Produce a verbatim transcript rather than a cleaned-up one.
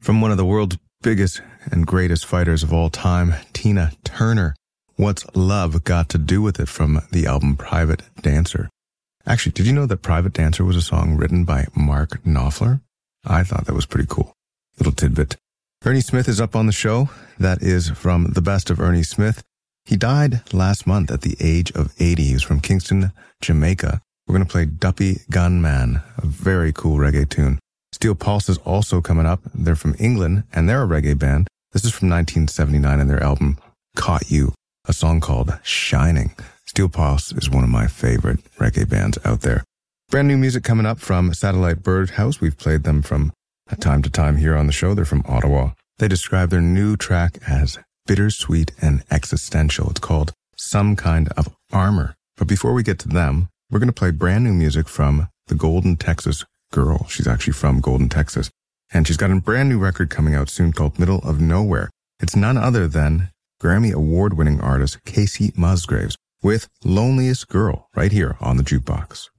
From one of the world's biggest and greatest fighters of all time, Tina Turner. What's Love Got to Do With It from the album Private Dancer. Actually, did you know that Private Dancer was a song written by Mark Knopfler? I thought that was pretty cool. Little tidbit. Ernie Smith is up on the show. That is from The Best of Ernie Smith. He died last month at the age of eighty. He was from Kingston, Jamaica. We're going to play Duppy Gunman, a very cool reggae tune. Steel Pulse is also coming up. They're from England, and they're a reggae band. This is from nineteen seventy-nine and their album Caught You, a song called Shining. Steel Pulse is one of my favorite reggae bands out there. Brand new music coming up from Satellite Birdhouse. We've played them from time to time here on the show. They're from Ottawa. They describe their new track as bittersweet and existential. It's called Some Kind of Armor. But before we get to them, we're going to play brand new music from the Golden, Texas Girl. She's actually from Golden, Texas. And she's got a brand new record coming out soon called Middle of Nowhere. It's none other than Grammy award-winning artist Casey Musgraves with Loneliest Girl right here on the Jukebox.